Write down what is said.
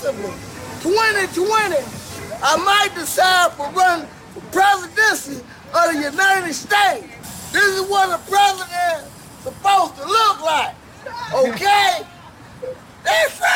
possibly 2020, I might decide for running for presidency of the United States. This is what a president is supposed to look like. Okay?